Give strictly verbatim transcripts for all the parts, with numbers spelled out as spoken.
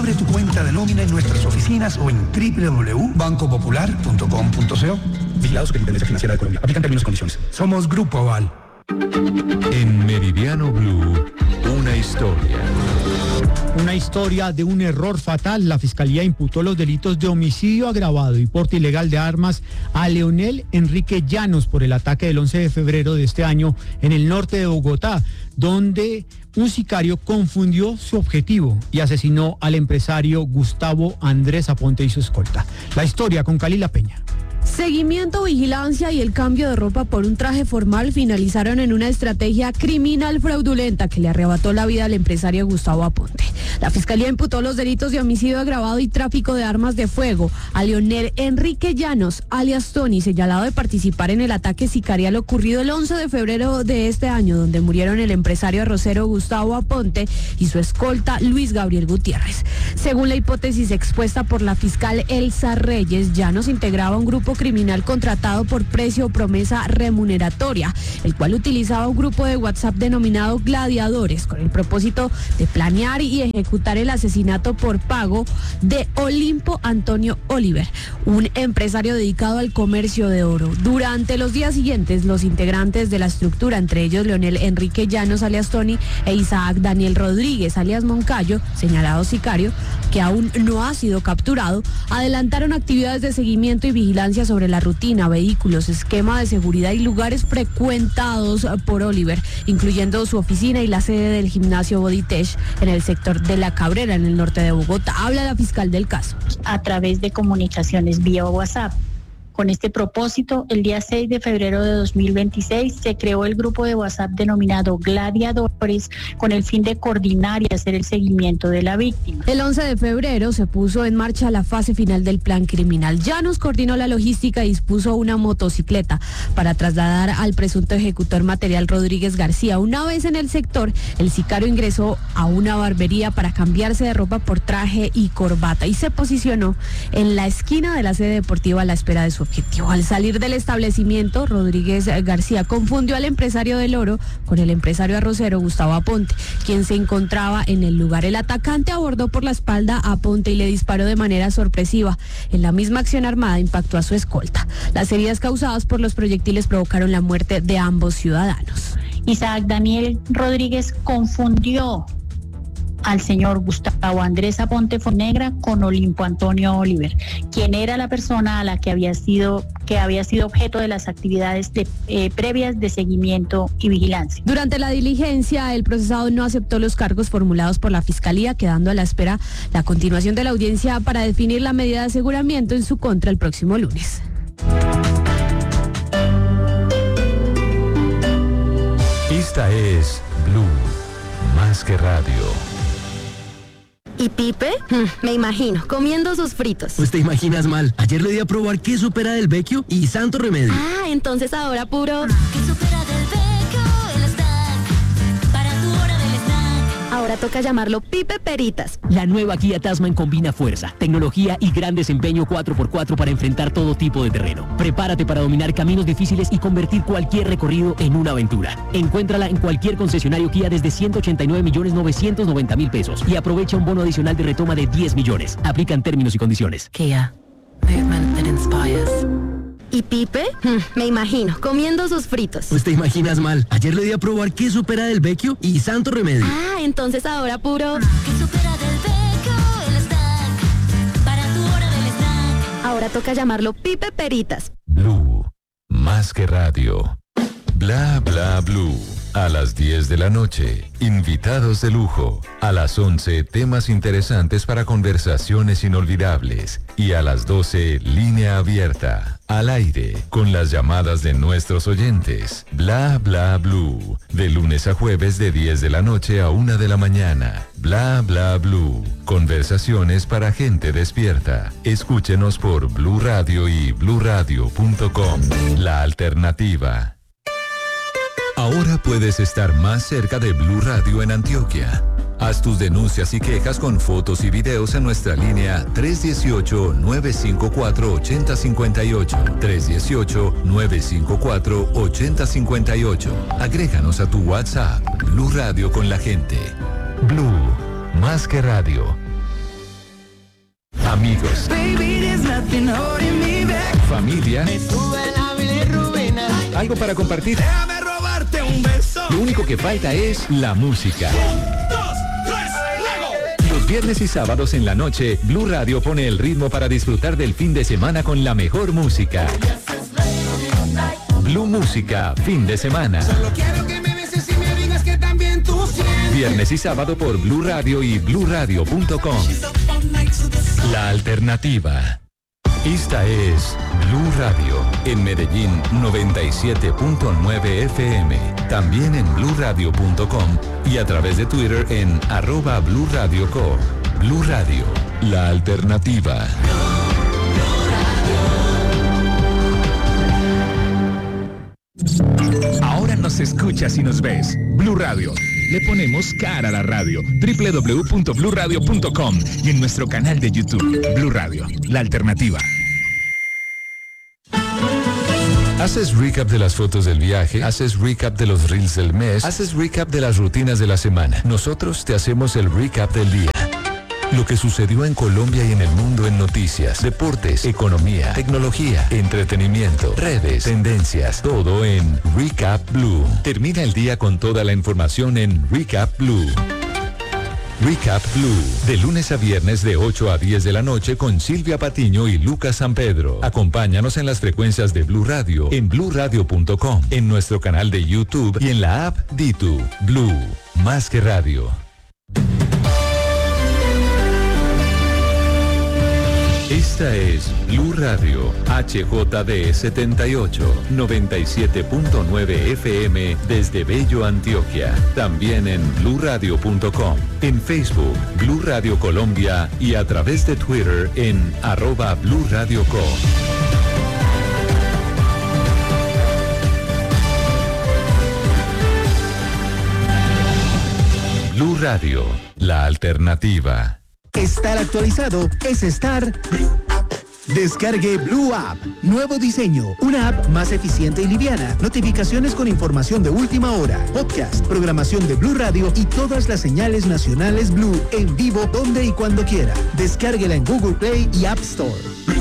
Abre tu cuenta de nómina en nuestras oficinas o en doble u doble u doble u punto banco popular punto com punto co. Vigilado Superintendencia Financiera de Colombia. Aplican términos y condiciones. Somos Grupo Aval. En Meridiano Blue, una historia. Una historia de un error fatal. La Fiscalía imputó los delitos de homicidio agravado y porte ilegal de armas a Leonel Enrique Llanos por el ataque del once de febrero de este año en el norte de Bogotá, donde un sicario confundió su objetivo y asesinó al empresario Gustavo Andrés Aponte y su escolta. La historia con Calila Peña. Seguimiento, vigilancia y el cambio de ropa por un traje formal finalizaron en una estrategia criminal fraudulenta que le arrebató la vida al empresario Gustavo Aponte. La Fiscalía imputó los delitos de homicidio agravado y tráfico de armas de fuego a Leonel Enrique Llanos, alias Tony, señalado de participar en el ataque sicarial ocurrido el once de febrero de este año, donde murieron el empresario arrocero Gustavo Aponte y su escolta Luis Gabriel Gutiérrez. Según la hipótesis expuesta por la fiscal Elsa Reyes, Llanos integraba un grupo criminal contratado por precio o promesa remuneratoria, el cual utilizaba un grupo de WhatsApp denominado Gladiadores con el propósito de planear y ejecutar el asesinato por pago de Olimpo Antonio Oliver, un empresario dedicado al comercio de oro. Durante los días siguientes, los integrantes de la estructura, entre ellos Leonel Enrique Llanos alias Tony e Isaac Daniel Rodríguez alias Moncayo, señalado sicario, que aún no ha sido capturado, adelantaron actividades de seguimiento y vigilancia sobre la rutina, vehículos, esquema de seguridad y lugares frecuentados por Oliver, incluyendo su oficina y la sede del gimnasio Bodytech en el sector de La Cabrera, en el norte de Bogotá. Habla la fiscal del caso. A través de comunicaciones vía WhatsApp. Con este propósito, el día seis de febrero de dos mil veintiséis se creó el grupo de WhatsApp denominado Gladiadores con el fin de coordinar y hacer el seguimiento de la víctima. El once de febrero se puso en marcha la fase final del plan criminal. Llanos coordinó la logística y dispuso una motocicleta para trasladar al presunto ejecutor material Rodríguez García. Una vez en el sector, el sicario ingresó a una barbería para cambiarse de ropa por traje y corbata y se posicionó en la esquina de la sede deportiva a la espera de su objetivo. Al salir del establecimiento, Rodríguez García confundió al empresario del oro con el empresario arrocero Gustavo Aponte, quien se encontraba en el lugar. El atacante abordó por la espalda a Aponte y le disparó de manera sorpresiva. En la misma acción armada impactó a su escolta. Las heridas causadas por los proyectiles provocaron la muerte de ambos ciudadanos. Isaac Daniel Rodríguez confundió al señor Gustavo Andrés Aponte Fonegra con Olimpo Antonio Oliver, quien era la persona a la que había sido que había sido objeto de las actividades de, eh, previas de seguimiento y vigilancia. Durante la diligencia, el procesado no aceptó los cargos formulados por la Fiscalía, quedando a la espera la continuación de la audiencia para definir la medida de aseguramiento en su contra el próximo lunes. Esta es Blue, más que radio. ¿Y Pipe? Hmm, me imagino, comiendo sus fritos. Pues te imaginas mal. Ayer le di a probar queso pera del Vecchio y santo remedio. Ah, entonces ahora puro... Queso pera del Vecchio, el snack, para tu hora del snack. Ahora toca llamarlo Pipe Peritas. La nueva Kia Tasman combina fuerza, tecnología y gran desempeño cuatro por cuatro para enfrentar todo tipo de terreno. Prepárate para dominar caminos difíciles y convertir cualquier recorrido en una aventura. Encuéntrala en cualquier concesionario Kia desde ciento ochenta y nueve millones novecientos noventa mil pesos y aprovecha un bono adicional de retoma de diez millones. Aplican términos y condiciones. Kia. Movement that inspires. ¿Y Pipe? Hmm, me imagino, comiendo sus fritos. Pues te imaginas mal. Ayer le di a probar queso pera del Vecchio y santo remedio. Ah, entonces ahora puro... Queso pera del Vecchio, el snack, para tu hora del snack. Ahora toca llamarlo Pipe Peritas. Blue, más que radio. Bla bla blue. A las diez de la noche, invitados de lujo. A las once, temas interesantes para conversaciones inolvidables. Y a las doce, línea abierta. Al aire, con las llamadas de nuestros oyentes. Bla bla blue. De lunes a jueves de diez de la noche a una de la mañana. Bla bla blue. Conversaciones para gente despierta. Escúchenos por Blue Radio y blue radio punto com. La alternativa. Ahora puedes estar más cerca de Blue Radio en Antioquia. Haz tus denuncias y quejas con fotos y videos en nuestra línea tres uno ocho, nueve cinco cuatro, ocho cero cinco ocho. tres uno ocho, nueve cinco cuatro, ocho cero cinco ocho. Agréganos a tu WhatsApp. Blue Radio con la gente. Blue, más que radio. amigos, familia, algo para compartir. Déjame robarte un beso. Lo único que falta es la música. Los viernes y sábados en la noche, Blue Radio pone el ritmo para disfrutar del fin de semana con la mejor música. Blue Música, fin de semana. Solo quiero que me beses y me digas que también tú sientes. Viernes y sábado por Blue Radio y blue radio punto com. La alternativa. Esta es Blue Radio, en Medellín noventa y siete punto nueve F M, también en blue radio punto com y a través de Twitter en arroba Blue Radio Co. Blue Radio, la alternativa. Ahora nos escuchas y nos ves. Blue Radio. Le ponemos cara a la radio. doble u doble u doble u punto blue radio punto com y en nuestro canal de YouTube. Blue Radio, la alternativa. ¿Haces recap de las fotos del viaje? ¿Haces recap de los reels del mes? ¿Haces recap de las rutinas de la semana? Nosotros te hacemos el recap del día. Lo que sucedió en Colombia y en el mundo en noticias, deportes, economía, tecnología, entretenimiento, redes, tendencias, todo en Recap Blue. Termina el día con toda la información en Recap Blue. Recap Blue, de lunes a viernes de ocho a diez de la noche con Silvia Patiño y Lucas San Pedro. Acompáñanos en las frecuencias de Blue Radio, en blue radio punto com, en nuestro canal de YouTube y en la app Ditu. Blue, más que radio. Esta es Blue Radio, H J D setenta y ocho, noventa y siete punto nueve F M desde Bello, Antioquia. También en blue radio punto com, en Facebook, Blue Radio Colombia y a través de Twitter en arroba Blue Radio Co. Blue Radio, la alternativa. Estar actualizado es estar... Descargue Blue App. Nuevo diseño. Una app más eficiente y liviana. Notificaciones con información de última hora. Podcast, programación de Blue Radio y todas las señales nacionales Blue en vivo donde y cuando quiera. Descárguela en Google Play y App Store.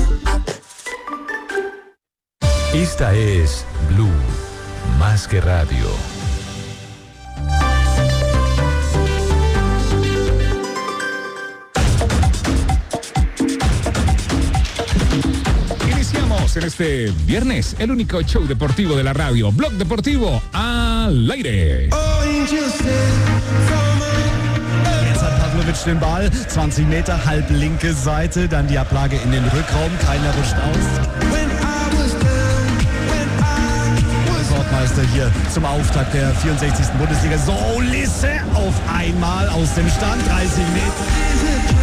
Esta es Blue, más que radio. En este viernes, el único show deportivo de la radio, Blog Deportivo al aire. Jetzt hat Pavlovic den Ball, zwanzig Meter, halb linke Seite, dann die Ablage in den Rückraum, keiner rutscht aus. Rekordmeister hier zum Auftakt der vierundsechzigsten Bundesliga. So, Lisse auf einmal aus dem Stand, dreißig Meter.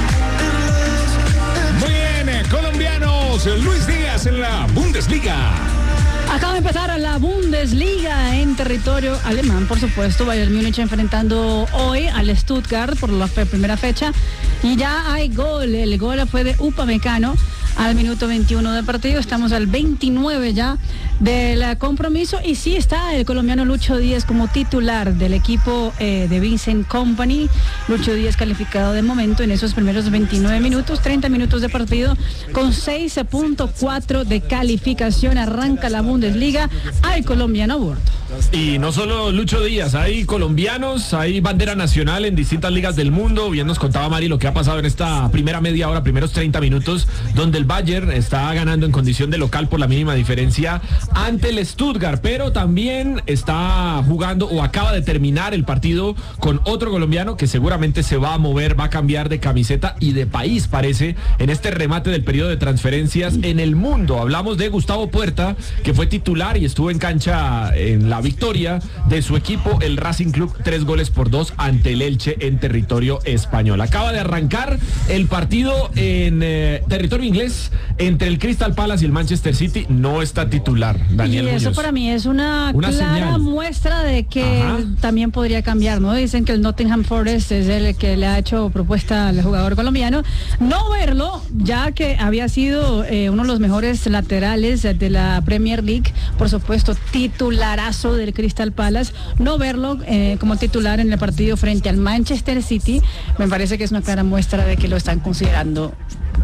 Muy bien, colombianos, Luis Díaz en la Bundesliga. Acaba de empezar la Bundesliga en territorio alemán, por supuesto. Bayern Múnich enfrentando hoy al Stuttgart por la primera fecha. Y ya hay gol. El gol fue de Upamecano al minuto veintiuno del partido. Estamos al veintinueve ya del compromiso. Y sí está el colombiano Lucho Díaz como titular del equipo eh, de Vincent Kompany. Lucho Díaz calificado de momento en esos primeros veintinueve minutos, treinta minutos de partido con seis punto cuatro de calificación. Arranca la Bundesliga al colombiano a bordo. Y no solo Lucho Díaz, hay colombianos, hay bandera nacional en distintas ligas del mundo. Bien nos contaba Mari lo que ha pasado en esta primera media hora, primeros treinta minutos, donde el Bayern está ganando en condición de local por la mínima diferencia ante el Stuttgart, pero también está jugando o acaba de terminar el partido con otro colombiano que seguramente se va a mover, va a cambiar de camiseta y de país, parece, en este remate del periodo de transferencias en el mundo. Hablamos de Gustavo Puerta, que fue titular y estuvo en cancha en la victoria de su equipo, el Racing Club, tres goles por dos ante el Elche en territorio español. Acaba de arrancar el partido en eh, territorio inglés entre el Crystal Palace y el Manchester City. No está titular Daniel Y eso Muñoz. Para mí es una, Una clara señal. muestra de que Ajá. también podría cambiar, ¿no? Dicen que el Nottingham Forest es el que le ha hecho propuesta al jugador colombiano. No verlo, ya que había sido eh, uno de los mejores laterales de la Premier League, por supuesto, titularazo del Crystal Palace. No verlo eh, como titular en el partido frente al Manchester City, me parece que es una clara muestra de que lo están considerando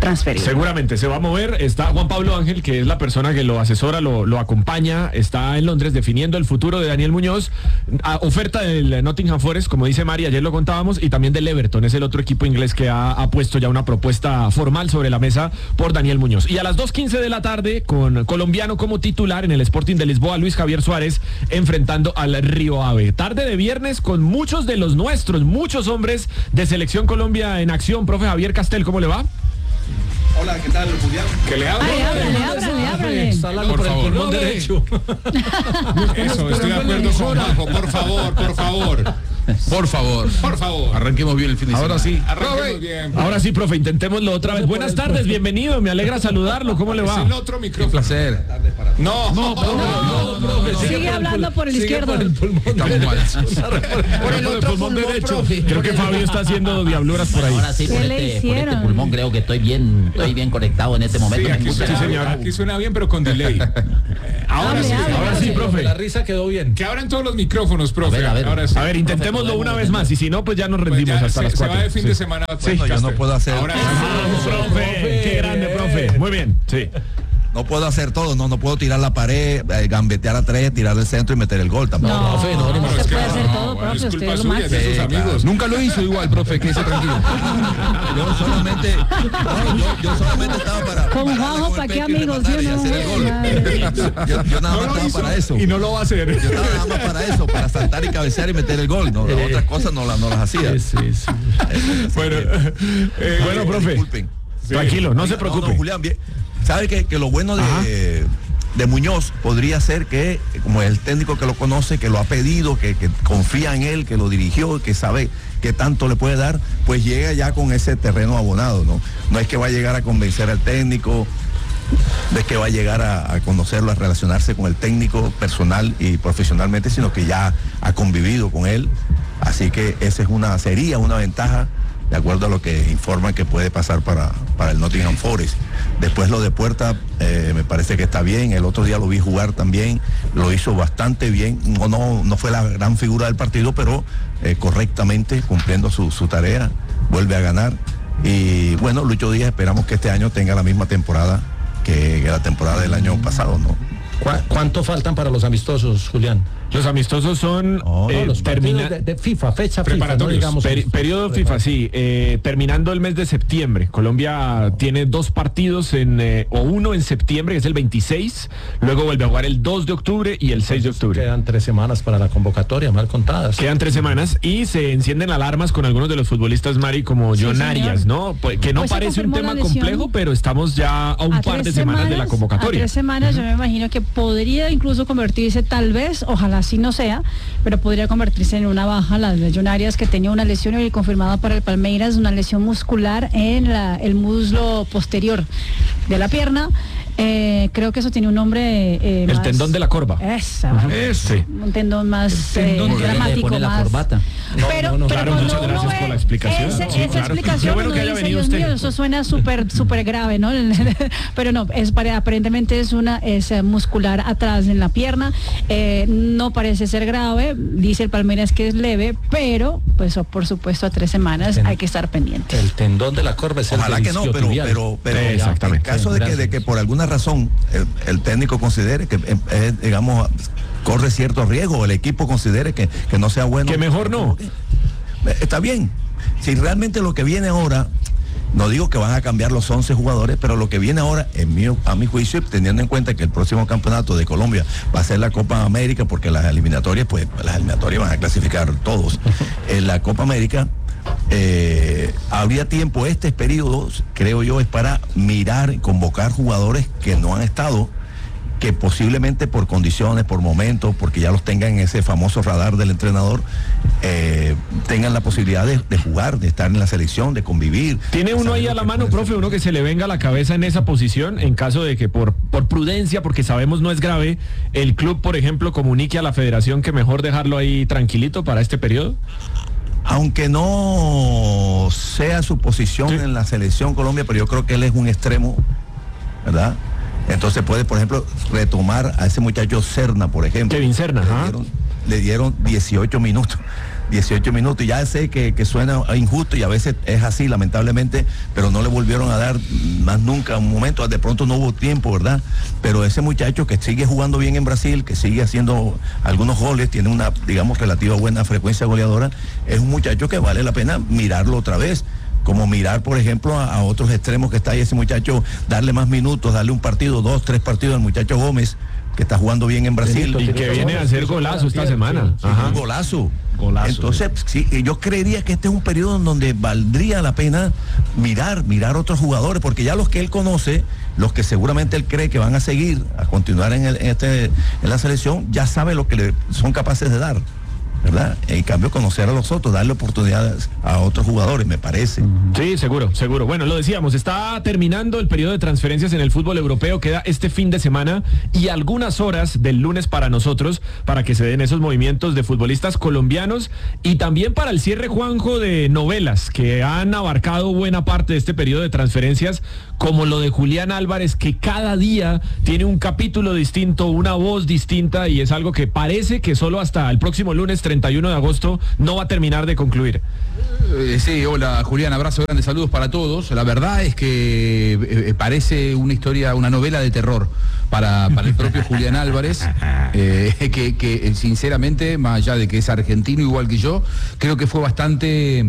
transferido. Seguramente se va a mover. Está Juan Pablo Ángel, que es la persona que lo asesora, lo, lo acompaña. Está en Londres definiendo el futuro de Daniel Muñoz. A oferta del Nottingham Forest, como dice Mari, ayer lo contábamos, y también del Everton. Es el otro equipo inglés que ha, ha puesto ya una propuesta formal sobre la mesa por Daniel Muñoz. Y a las dos quince de la tarde, con colombiano como titular en el Sporting de Lisboa, Luis Javier Suárez, enfrentando al Río Ave. Tarde de viernes con muchos de los nuestros, muchos hombres de Selección Colombia en acción. Profe Javier Castel, ¿cómo le va? Hola, ¿qué tal, Julián? Que le hable. Ay, háblale, háblale, háblale. Está hablando por, por el pulmón derecho. Eso, estoy de acuerdo con Juanjo. Por favor, por favor. Por favor. Por favor. Arranquemos bien el fin de semana. Ahora sí. Arranquemos bien. Ahora sí, profe, intentémoslo otra vez. Buenas tardes, bienvenido. Me alegra saludarlo. ¿Cómo le va? Es el otro micrófono. Un placer. No, No, profe, no, No, profe. sigue hablando por el izquierdo. Estamos mal. Por el otro pulmón derecho. Creo que Fabio está haciendo diabluras por ahí. Ahora sí, por ¿Qué le este, por este hicieron? pulmón creo que estoy bien, estoy bien conectado en este momento. Sí, aquí Me suena, escucha. bien, aquí suena bien, pero con delay. Ahora Hable, sí, hable, ahora hable. sí, profe. La risa quedó bien. Que abran todos los micrófonos, profe. A ver, a ver. Ahora sí. A ver, intentémoslo una vez más, y si no, pues ya nos Pues rendimos ya hasta se, las se cuatro. va de fin Sí. de semana. Bueno, yo no Castel. puedo hacer. Ahora sí. Vamos, profe. Qué grande, profe. Muy bien. Sí. No puedo hacer todo, no, no puedo tirar la pared, eh, gambetear a tres, tirar el centro y meter el gol tampoco. No, profe, no, no, no es se que puede no, hacer no, todo, bueno, profe. es Usted culpa es lo suya, máximo. de sus Sí, amigos. Nunca lo hizo igual, profe, que ese tranquilo. Yo solamente, no, yo, yo solamente estaba para. Con pararla Juanjo, el ¿para qué pecho y amigos? rematar ¿Sí y o no? hacer el gol. Yo, yo nada No más lo estaba hizo para eso. y no lo va a hacer. Yo estaba nada más para eso, para saltar y cabecear y meter el gol. No, las otras cosas no, las no las hacía. Bueno, eh, bueno, profe. Disculpen. Tranquilo, no se No, preocupe. no, Julián, bien. ¿Sabe que, que lo bueno de, de Muñoz podría ser que, como el técnico que lo conoce, que lo ha pedido, que, que confía en él, que lo dirigió, que sabe qué tanto le puede dar, pues llega ya con ese terreno abonado, ¿no? No es que va a llegar a convencer al técnico, no es que va a llegar a, a conocerlo, a relacionarse con el técnico personal y profesionalmente, sino que ya ha convivido con él. Así que esa es una, sería una ventaja, de acuerdo a lo que informan que puede pasar para, para el Nottingham Forest. Después lo de Puerta eh, me parece que está bien. El otro día lo vi jugar también, lo hizo bastante bien. No, no, no fue la gran figura del partido, pero eh, correctamente cumpliendo su, su tarea, vuelve a ganar. Y bueno, Lucho Díaz, esperamos que este año tenga la misma temporada que, que la temporada del año pasado, ¿no? ¿Cuánto faltan para los amistosos, Julián? Los amistosos son No, eh, los termina- partidos de, de FIFA, fecha FIFA, no preparatorios, digamos. peri- periodo FIFA, sí, eh, terminando el mes de septiembre. Colombia tiene dos partidos en eh, o uno en septiembre, que es el veintiséis, luego vuelve a jugar el dos de octubre y el seis de octubre. Quedan tres semanas para la convocatoria, mal contadas. Quedan tres semanas y se encienden alarmas con algunos de los futbolistas, Mari, como Sí, John señor. Arias, ¿no? Pues, que no Hoy se parece un confirmó tema la lesión. complejo, pero estamos ya a un A par de tres semanas, de la A convocatoria. tres semanas yo me imagino que podría incluso convertirse, tal vez, ojalá así no sea, pero podría convertirse en una baja la de John Arias, que tenía una lesión y confirmada para el Palmeiras, una lesión muscular en la- el muslo posterior de la pierna. Eh, creo que eso tiene un nombre eh, El más- tendón de la corva. Esa, Ese. un tendón más tendón eh, de- dramático, pone la más. corbata. Pero, pero Claro, cuando muchas uno gracias ve por la explicación. ese- Sí, esa claro. explicación, Qué bueno uno que haya dice, venido Dios usted. mío, eso suena súper súper grave, ¿no? Pero no, es para, aparentemente es una es eh, muscular atrás en la pierna, eh, no parece ser grave, dice el Palmeiras que es leve, pero pues oh, por supuesto a tres semanas hay que estar pendiente. El tendón de la corva es el Ojalá que no, pero, isquiotibial. pero, pero Sí, en exactamente. caso de que, de que por alguna razón el, el técnico considere que, eh, eh, digamos, corre cierto riesgo, el equipo considere que, que no sea bueno. Que mejor no. Eh, Está bien. Si realmente lo que viene ahora, no digo que van a cambiar los once jugadores, pero lo que viene ahora, en mi, a mi juicio, teniendo en cuenta que el próximo campeonato de Colombia va a ser la Copa América, porque las eliminatorias, pues las eliminatorias van a clasificar todos. En la Copa América, eh, habría tiempo, este periodo, creo yo, es para mirar, convocar jugadores que no han estado, que posiblemente por condiciones, por momentos, porque ya los tengan en ese famoso radar del entrenador, eh, tengan la posibilidad de, de jugar, de estar en la selección, de convivir. ¿Tiene uno ahí a la mano, profe, uno que se le venga a la cabeza en esa posición, en caso de que por, por prudencia, porque sabemos no es grave, el club, por ejemplo, comunique a la federación que mejor dejarlo ahí tranquilito para este periodo? Aunque no sea su posición en la selección Colombia, pero yo creo que él es un extremo, ¿verdad? Entonces puede, por ejemplo, retomar a ese muchacho Serna, por ejemplo. Kevin Serna, le ajá. dieron, le dieron dieciocho minutos. dieciocho minutos. Y ya sé que, que suena injusto y a veces es así, lamentablemente, pero no le volvieron a dar más nunca un momento. De pronto no hubo tiempo, ¿verdad? Pero ese muchacho que sigue jugando bien en Brasil, que sigue haciendo algunos goles, tiene una, digamos, relativa buena frecuencia goleadora, es un muchacho que vale la pena mirarlo otra vez. Como mirar, por ejemplo, a, a otros extremos que está ahí ese muchacho, darle más minutos, darle un partido, dos, tres partidos al muchacho Gómez, que está jugando bien en Brasil. Y que viene a hacer golazo esta semana. Sí, Ajá. Un golazo. Golazo. Entonces, sí, yo creería que este es un periodo en donde valdría la pena mirar, mirar otros jugadores, porque ya los que él conoce, los que seguramente él cree que van a seguir, a continuar en, el, en, este, en la selección, ya sabe lo que le son capaces de dar, ¿verdad? En cambio, conocer a los otros, darle oportunidades a otros jugadores, me parece. Sí, seguro, seguro. Bueno, lo decíamos, está terminando el periodo de transferencias en el fútbol europeo, queda este fin de semana y algunas horas del lunes para nosotros, para que se den esos movimientos de futbolistas colombianos y también para el cierre, Juanjo, de novelas que han abarcado buena parte de este periodo de transferencias, como lo de Julián Álvarez, que cada día tiene un capítulo distinto, una voz distinta, y es algo que parece que solo hasta el próximo lunes treinta y uno de agosto no va a terminar de concluir. Eh, sí, hola Julián, abrazo grande, saludos para todos. La verdad es que eh, parece una historia, una novela de terror para, para el propio Julián Álvarez, eh, que, que sinceramente, más allá de que es argentino igual que yo, creo que fue bastante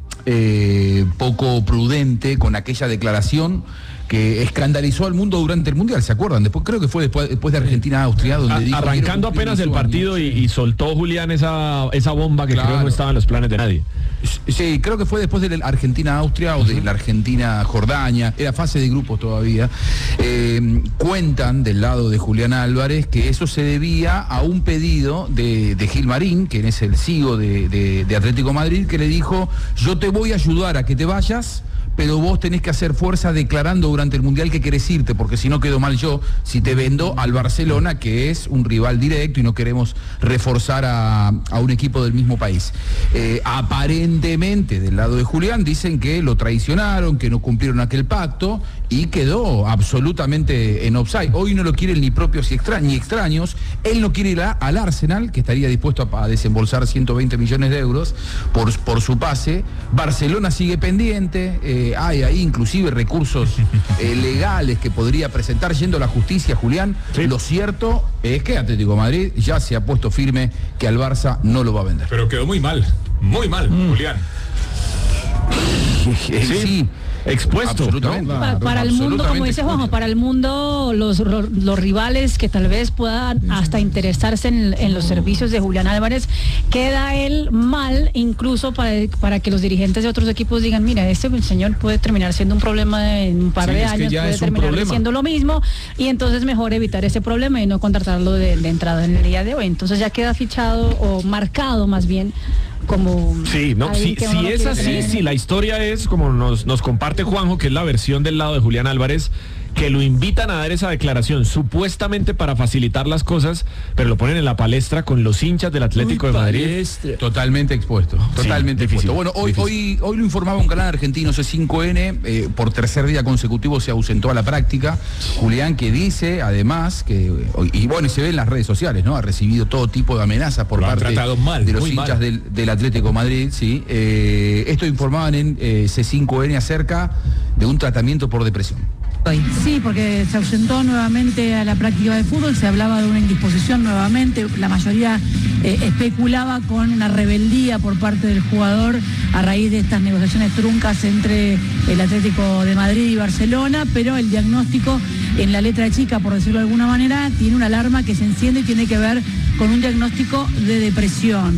eh, poco prudente con aquella declaración que escandalizó al mundo durante el Mundial, ¿se acuerdan? Después, creo que fue después, después de Argentina-Austria, donde A, dijo... Arrancando apenas el partido y, y soltó Julián esa, esa bomba que claro. creo no estaba en los planes de nadie. Sí, creo que fue después de la Argentina-Austria o de la Argentina-Jordania, era fase de grupos todavía. Eh, cuentan del lado de Julián Álvarez que eso se debía a un pedido de, de Gil Marín, quien es el C E O de, de, de Atlético Madrid, que le dijo: yo te voy a ayudar a que te vayas, pero vos tenés que hacer fuerza declarando durante el Mundial que querés irte, porque si no quedo mal yo, si te vendo al Barcelona, que es un rival directo y no queremos reforzar a, a un equipo del mismo país. Eh, aparentemente, del lado de Julián, dicen que lo traicionaron, que no cumplieron aquel pacto y quedó absolutamente en offside. Hoy no lo quieren ni propios ni extraños. Él no quiere ir a, al Arsenal, que estaría dispuesto a, a desembolsar ciento veinte millones de euros por, por su pase. Barcelona sigue pendiente. Eh, hay ahí inclusive recursos eh, legales que podría presentar yendo a la justicia, Julián. Sí. Lo cierto es que Atlético de Madrid ya se ha puesto firme que al Barça no lo va a vender. Pero quedó muy mal, muy mal, mm. Julián. Sí. sí. Expuesto, ¿no? Para, para el mundo, como dice Juanjo, para el mundo, los, los, los rivales que tal vez puedan hasta interesarse en, en los servicios de Julián Álvarez, queda él mal incluso para, para que los dirigentes de otros equipos digan: mira, este señor puede terminar siendo un problema en un par sí, de años, puede terminar siendo lo mismo, y entonces mejor evitar ese problema y no contratarlo de, de entrada en el día de hoy. Entonces ya queda fichado o marcado más bien como... Sí, no, si, si es así, si la historia es como nos, nos comparte Juanjo, que es la versión del lado de Julián Álvarez, que lo invitan a dar esa declaración supuestamente para facilitar las cosas, pero lo ponen en la palestra con los hinchas del Atlético Uy, de Madrid. Palestra. Totalmente expuesto, totalmente sí, expuesto. Bueno, hoy, hoy, hoy lo informaba un canal argentino, C cinco N, eh, por tercer día consecutivo se ausentó a la práctica. Julián, que dice además que, y bueno, se ve en las redes sociales, ¿no? Ha recibido todo tipo de amenazas por lo parte mal, de los hinchas del, del Atlético de Madrid, sí. Eh, esto informaban en eh, C cinco N acerca de un tratamiento por depresión. Sí, porque se ausentó nuevamente a la práctica de fútbol, se hablaba de una indisposición nuevamente, la mayoría eh, especulaba con una rebeldía por parte del jugador a raíz de estas negociaciones truncas entre el Atlético de Madrid y Barcelona, pero el diagnóstico en la letra chica, por decirlo de alguna manera, tiene una alarma que se enciende y tiene que ver con un diagnóstico de depresión.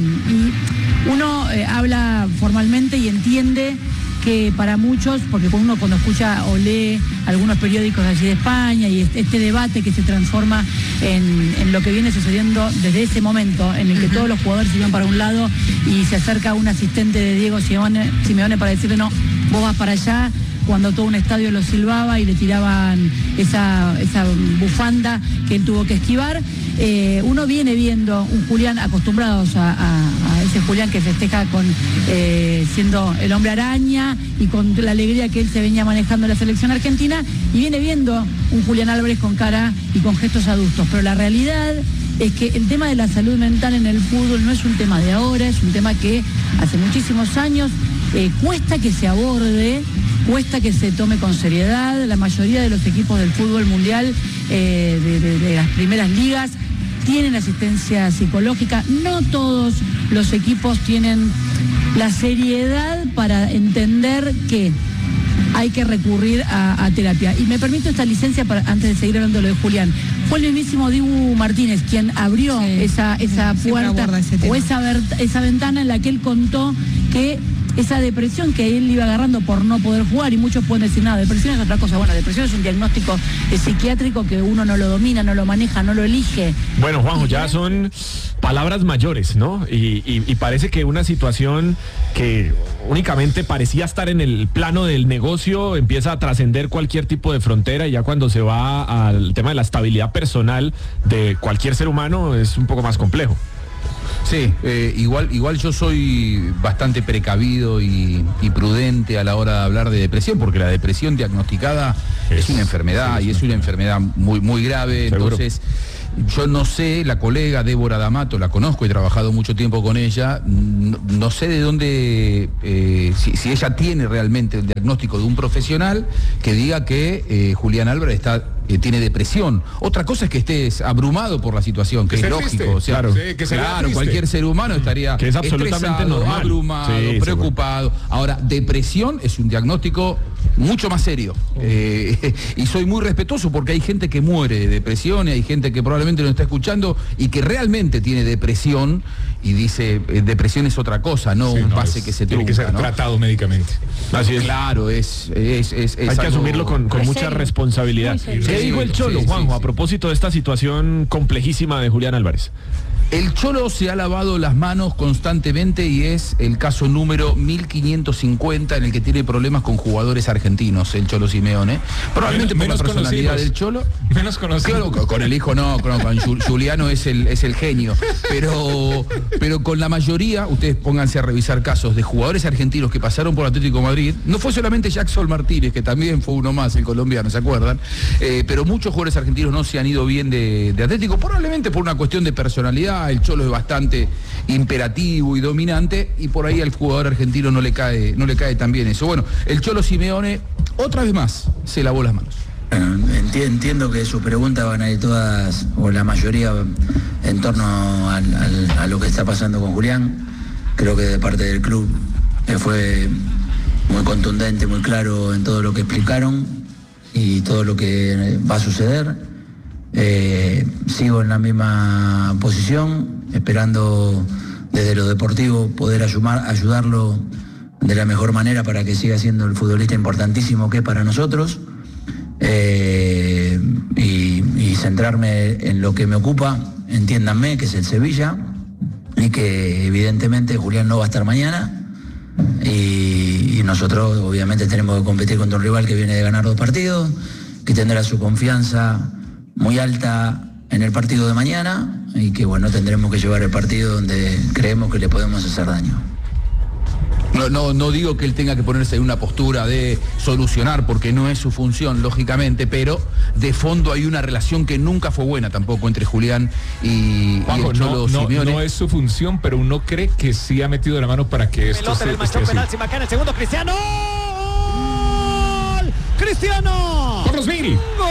Y uno eh, habla formalmente y entiende que para muchos, porque uno cuando escucha o lee algunos periódicos allí de España y este debate que se transforma en, en lo que viene sucediendo desde ese momento en el que todos los jugadores se iban para un lado y se acerca un asistente de Diego Simeone, Simeone para decirle: no, vos vas para allá, cuando todo un estadio lo silbaba y le tiraban esa, esa bufanda que él tuvo que esquivar. Eh, uno viene viendo un Julián, acostumbrados a, a, a ese Julián que festeja con eh, siendo el hombre araña y con la alegría que él se venía manejando en la selección argentina, y viene viendo un Julián Álvarez con cara y con gestos adultos, pero la realidad es que el tema de la salud mental en el fútbol no es un tema de ahora, es un tema que hace muchísimos años eh, cuesta que se aborde, cuesta que se tome con seriedad. La mayoría de los equipos del fútbol mundial, eh, de, de, de las primeras ligas, tienen asistencia psicológica. No todos los equipos tienen la seriedad para entender que hay que recurrir a, a terapia. Y me permito esta licencia para, antes de seguir hablando de lo de Julián. Fue el mismísimo Dibu Martínez quien abrió sí, esa, esa sí, puerta o esa, ver, esa ventana en la que él contó que esa depresión que él iba agarrando por no poder jugar, y muchos pueden decir, nada, depresión es otra cosa. Bueno, depresión es un diagnóstico eh, psiquiátrico que uno no lo domina, no lo maneja, no lo elige. Bueno, Juanjo, ya son palabras mayores, ¿no? Y, y, y parece que una situación que únicamente parecía estar en el plano del negocio empieza a trascender cualquier tipo de frontera, y ya cuando se va al tema de la estabilidad personal de cualquier ser humano es un poco más complejo. Sí, eh, igual, igual yo soy bastante precavido y, y prudente a la hora de hablar de depresión, porque la depresión diagnosticada es, es una enfermedad sí, y es una enfermedad muy, muy grave. ¿Seguro? Entonces, yo no sé, la colega Débora D'Amato, la conozco, he trabajado mucho tiempo con ella, no, no sé de dónde, eh, si, si ella tiene realmente el diagnóstico de un profesional que diga que eh, Julián Álvarez está... que tiene depresión. Otra cosa es que estés abrumado por la situación, que, que es lógico. O sea, claro, sí, que claro cualquier ser humano estaría que es absolutamente normal, abrumado, sí, preocupado. Seguro. Ahora, depresión es un diagnóstico mucho más serio. Oh. Eh, y soy muy respetuoso porque hay gente que muere de depresión y hay gente que probablemente nos está escuchando y que realmente tiene depresión y dice, eh, depresión es otra cosa, no sí, un no, pase es, que se tiene trunca, que ser ¿no? tratado médicamente. Así es. Claro, es, es, es, es hay algo... que asumirlo con, con mucha responsabilidad. ¿Qué dijo el Cholo, sí, Juanjo, sí, sí. a propósito de esta situación complejísima de Julián Álvarez? El Cholo se ha lavado las manos constantemente y es el caso número mil quinientos cincuenta en el que tiene problemas con jugadores argentinos, el Cholo Simeone. Probablemente menos, por la personalidad del Cholo. Menos conocido. Claro, con el hijo no, con, con Juliano es el, es el genio. Pero, pero con la mayoría, ustedes pónganse a revisar casos de jugadores argentinos que pasaron por Atlético de Madrid. No fue solamente Jackson Martínez, que también fue uno más, el colombiano, ¿se acuerdan? Eh, pero muchos jugadores argentinos no se han ido bien de, de Atlético, probablemente por una cuestión de personalidad. El Cholo es bastante imperativo y dominante y por ahí al jugador argentino no le cae, no le cae tan bien eso. Bueno, el Cholo Simeone otra vez más se lavó las manos. Entiendo que sus preguntas van a ir todas, o la mayoría, en torno al, al, a lo que está pasando con Julián. Creo que de parte del club fue muy contundente, muy claro en todo lo que explicaron y todo lo que va a suceder. Eh, sigo en la misma posición, esperando desde lo deportivo poder ayudar, ayudarlo de la mejor manera para que siga siendo el futbolista importantísimo que es para nosotros, eh, y, y centrarme en lo que me ocupa, entiéndanme, que es el Sevilla, y que evidentemente Julián no va a estar mañana, y, y nosotros obviamente tenemos que competir contra un rival que viene de ganar dos partidos, que tendrá su confianza muy alta en el partido de mañana y que bueno, tendremos que llevar el partido donde creemos que le podemos hacer daño. No, no, no digo que él tenga que ponerse en una postura de solucionar, porque no es su función, lógicamente, pero de fondo hay una relación que nunca fue buena tampoco entre Julián y, Juanjo, y el Cholo no, Simeone. No, no es su función, pero uno cree que sí ha metido la mano para que esto se esté así. Penal, Simacán, el segundo, Cristiano. ¡Gol! ¡Cristiano! ¡Carlos Mil! ¡Gol!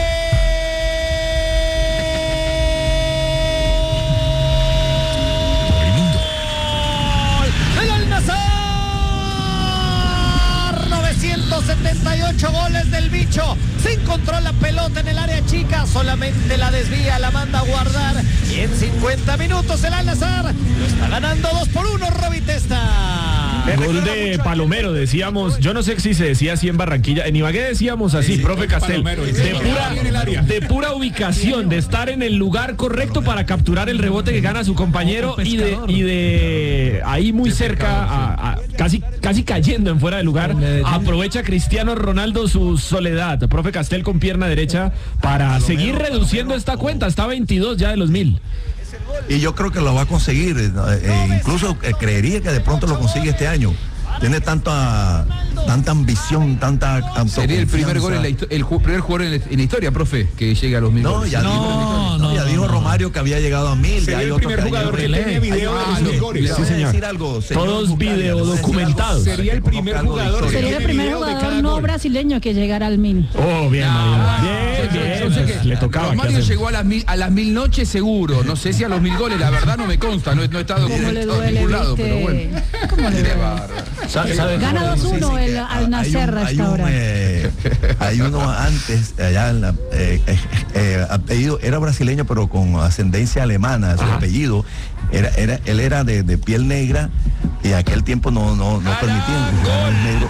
setenta y ocho goles del bicho, se encontró la pelota en el área chica, solamente la desvía, la manda a guardar y en cincuenta minutos el Al-Nassr lo está ganando dos por uno, Roby Testa. Gol de Palomero, decíamos, yo no sé si se decía así en Barranquilla, en Ibagué decíamos así, sí, profe Castel, de pura, de pura ubicación, de estar en el lugar correcto para capturar el rebote que gana su compañero y de, y de ahí muy cerca, a, a, casi, casi cayendo en fuera de lugar, aprovecha Cristiano Ronaldo su soledad, profe Castel con pierna derecha para seguir reduciendo esta cuenta, está veintidós ya de los mil. Y yo creo que lo va a conseguir, eh, incluso eh, creería que de pronto lo consigue este año. tiene tanta, tanta ambición, tanta Sería el primer gol en la histo- el ju- primer jugador en la, en la historia, profe, que llega a los mil No, goles. ya, No, dijo, no, ya no, dijo no. Romario que había llegado a mil. Sería ya hay el otro primer que jugador que relé. tenía video de Ah, los mil no, goles. le Sí, voy a señor. decir algo, señor Todos Bucalia, video le voy a decir documentados. algo, Sería el que primer conozca algo de jugador historia. Sería el primer jugador no brasileño que llegara al mil. Oh, bien, Marina. Bien, Yo- yo- bien. yo sé que pues, le tocaba. ¿qué Romario hacer? llegó a las mil a las mil noches seguro. No sé si a los mil goles, la verdad no me consta, no, no he estado ¿Cómo le documentado en duele, ningún lado, viste? pero bueno. ¿Cómo le Qué duele? bárbaro. ¿Sabe- sabe Gana cómo le dos dicen? uno el Al Nacer hay hasta un, ahora. eh, hay uno antes, allá en la, eh, eh, eh, apellido, era brasileño pero con ascendencia alemana, su apellido, era, era, él era de, de piel negra y aquel tiempo no, no, no permitían que fuera negro.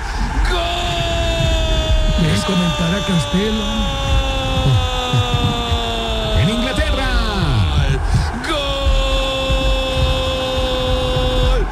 ¿Quieres comentar a Castelo? En Inglaterra. ¡Gol!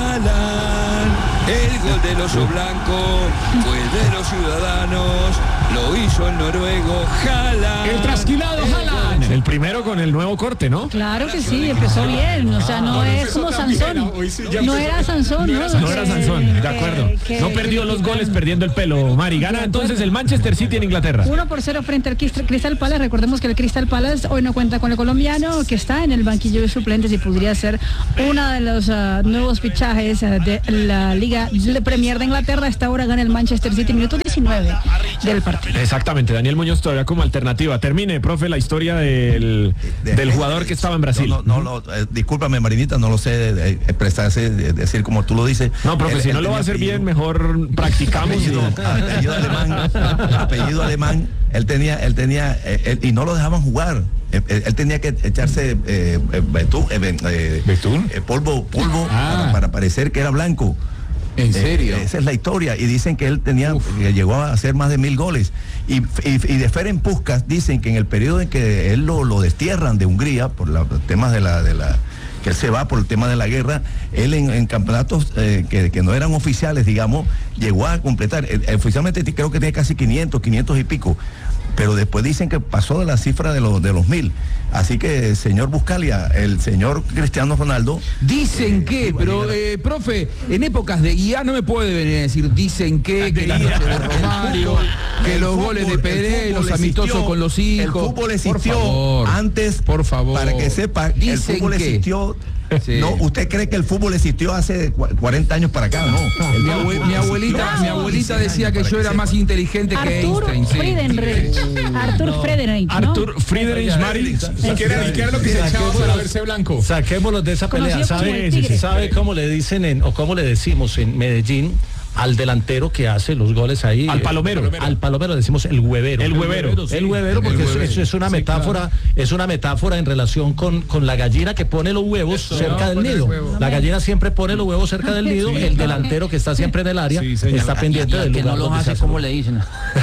Haaland, el gol del oso blanco fue de los ciudadanos, lo hizo el noruego Haaland. El trasquilado Haaland. El primero con el nuevo corte, ¿no? Claro que sí, empezó bien. O sea, no es como Sansón. No era Sansón, ¿no? No era Sansón, de acuerdo. que- No perdió los goles perdiendo el pelo, Mari. Gana entonces el Manchester City en Inglaterra. Uno por cero frente al Crist- Crystal Palace. Recordemos que el Crystal Palace hoy no cuenta con el colombiano, que está en el banquillo de suplentes y podría ser uno de los uh, nuevos fichajes uh, de la Liga de Premier de Inglaterra. Hasta ahora gana el Manchester City, minuto diecinueve del partido. Exactamente, Daniel Muñoz todavía como alternativa. Termine, profe, la historia del, del jugador que estaba en Brasil. No, no, no, no, eh, discúlpame, Marinita, no lo sé eh, expresarse, de- decir como tú lo dices. No, profe, Él- si él no lo va a tenía hacer apellido- bien, mejor practicamos. y- apellido, apellido alemán, apellido alemán, él tenía, él tenía, eh, él- y no lo dejaban jugar. Él, él- él tenía que echarse eh, eh, betún, eh, ben- eh, eh, polvo, polvo para, para parecer que era blanco. ¿En serio? Eh, esa es la historia. Y dicen que él tenía, que llegó a hacer más de mil goles. Y, y, y de Ferenc Puskás dicen que en el periodo en que él lo, lo destierran de Hungría por la- los temas de la, de la que él se va por el tema de la guerra, él en, en campeonatos eh, que, que no eran oficiales, digamos, llegó a completar. Eh, oficialmente creo que tiene casi quinientos, quinientos y pico. Pero después dicen que pasó de la cifra de los de los mil. Así que, señor Buscalia, el señor Cristiano Ronaldo. Dicen que, pero eh, profe, en épocas de guía no me puede venir a decir dicen que, que la noche de Romario, que los goles de Pelé, los amistosos con los hijos. El fútbol Por existió favor, antes, por favor. para que sepa, el Dicen fútbol que- existió. Sí. No, usted cree que el fútbol existió hace cua- cuarenta años para acá, no. El Mi, fútbol abue- mi abuelita, existió mi abuelita hace decía años que para yo era sepa. más inteligente que Artur Einstein. sí. Friedenreich. Artur Friedenreich, ¿no? Artur Friedrich Mari. ¿Y qué era, y qué era lo que se echaba para verse blanco? Saquémoslos de esa pelea. Conocido como ¿Sabe, el Tigre. ¿Sabe cómo le dicen en, o cómo le decimos en Medellín al delantero que hace los goles ahí? Al palomero. Al palomero decimos el huevero. El huevero. El huevero, porque El eso- huevero. eso es una Sí, metáfora, es una metáfora en relación con, con la gallina que pone los huevos cerca del nido. La gallina siempre pone los huevos cerca del nido, el delantero que está siempre en el área está pendiente del lugar donde se hace. ¿Cómo le dicen?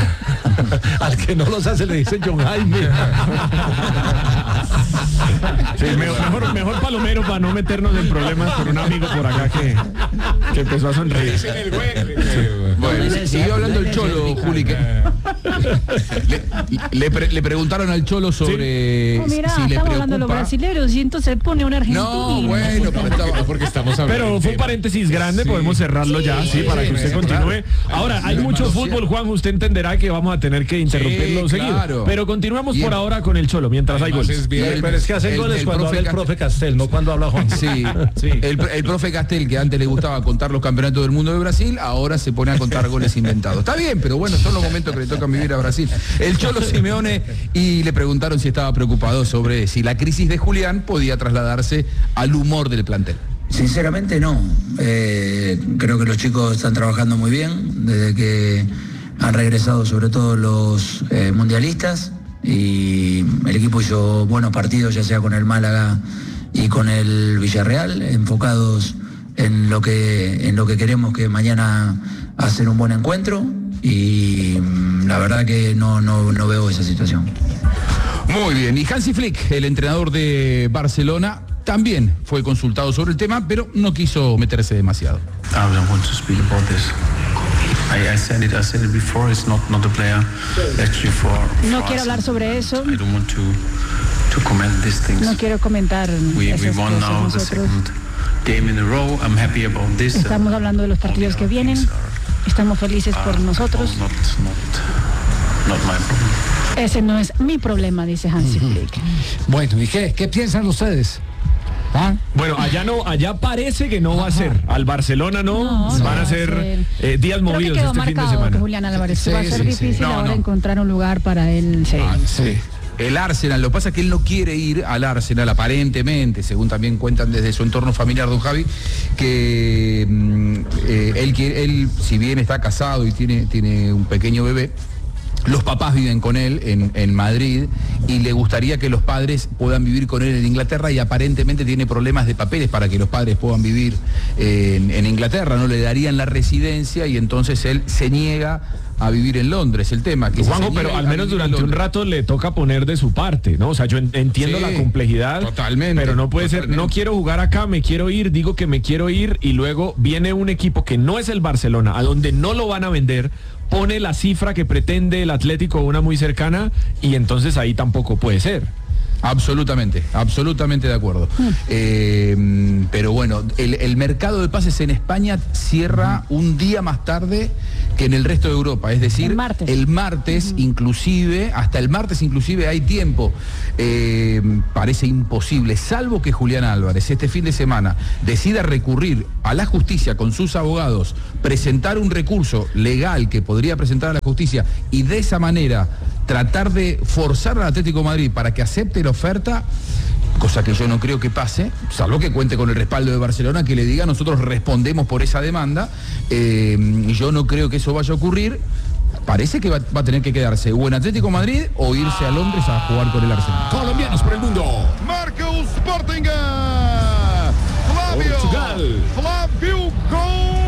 Al que no los hace le dicen John Jaime. Sí, me- mejor, mejor palomero para no meternos en problemas con un amigo por acá que, que empezó a sonreír. Dicen el güey. eh, Bueno, siguió hablando el Cholo, Juli. que- le, le pre- le preguntaron al Cholo sobre Oh, mira, si le estamos hablando de los preocupa. brasileños y entonces pone un argentino. No, bueno, pero estaba- porque estamos hablando. Pero del fue un tema. paréntesis grande, Sí. podemos cerrarlo ya, sí, Sí, para que sí, usted sí, continúe. claro. Ahora, hay Sí, mucho hermano, fútbol, Juan, usted entenderá que vamos a tener que interrumpirlo Sí, seguido. claro. Pero continuemos Y por el- ahora con el Cholo, mientras hay Además, goles. es bien. El- Pero es que hacen el- goles el cuando profe habla el Cast- profe Castel, no cuando habla Juan. Sí, Sí. El, el profe Castel, que antes le gustaba contar los campeonatos del mundo de Brasil, ahora se pone a contar goles inventados. Está bien, pero bueno, son los momentos que le tocan vivir a Brasil. El Cholo Simeone, y le preguntaron si estaba preocupado sobre si la crisis de Julián podía trasladarse al humor del plantel. Sinceramente no. Eh, creo que los chicos están trabajando muy bien desde que han regresado, sobre todo los eh, mundialistas, y el equipo hizo buenos partidos, ya sea con el Málaga y con el Villarreal, enfocados en lo que en lo que queremos, que mañana hacer un buen encuentro, y mm, la verdad que no, no, no veo esa situación. Muy bien, y Hansi Flick, el entrenador de Barcelona, también fue consultado sobre el tema, pero no quiso meterse demasiado. I don't want to speak about this. I, I said it. I said it before. It's not not the player. Actually, for, No for quiero us, hablar sobre eso. I don't want to to comment these things. No quiero comentar we we esas won cosas now the nosotros. second game in a row. I'm happy about this. Estamos hablando de los partidos que vienen. Estamos felices por nosotros. Not, not, not my problem. Ese no es mi problema, dice Hansi Flick. Bueno, ¿y qué? ¿Qué piensan ustedes? ¿Ah? Bueno, allá no, allá parece que no va a ser. Al Barcelona no, No, van no a ser va a ser. eh, días Creo que movidos quedó este fin de marcado semana. que Julián Álvarez Sí, va a ser sí, sí. difícil No, ahora no. encontrar un lugar para él. Sí. Ah, sí. El Arsenal, lo que pasa es que él no quiere ir al Arsenal, aparentemente, según también cuentan desde su entorno familiar, don Javi, que mm, eh, él, quiere- él, si bien está casado y tiene, tiene un pequeño bebé, los papás viven con él en, en Madrid y le gustaría que los padres puedan vivir con él en Inglaterra y aparentemente tiene problemas de papeles para que los padres puedan vivir en, en Inglaterra, no le darían la residencia y entonces él se niega a vivir en Londres. El tema que si Juanjo, se pero niega al a menos vivir en durante un Londres- rato le toca poner de su parte, ¿no? O sea, yo en- entiendo Sí, la complejidad, totalmente, pero no puede ser, no totalmente. quiero jugar acá, me quiero ir, digo que me quiero ir y luego viene un equipo que no es el Barcelona, a donde no lo van a vender, pone la cifra que pretende el Atlético, una muy cercana, y entonces ahí tampoco puede ser. Absolutamente, absolutamente de acuerdo. Eh, pero bueno, el, el mercado de pases en España cierra un día más tarde que en el resto de Europa, es decir, El martes. el martes inclusive, hasta el martes inclusive hay tiempo. Eh, parece imposible, salvo que Julián Álvarez este fin de semana decida recurrir a la justicia con sus abogados, presentar un recurso legal que podría presentar a la justicia y de esa manera tratar de forzar al Atlético de Madrid para que acepte la oferta, cosa que yo no creo que pase, salvo que cuente con el respaldo de Barcelona, que le diga nosotros respondemos por esa demanda, eh, yo no creo que eso vaya a ocurrir. Parece que va, va a tener que quedarse o en Atlético de Madrid o irse a Londres a jugar con el Arsenal. Colombianos por el mundo. Marca o Sporting. Flávio. Portugal. Flávio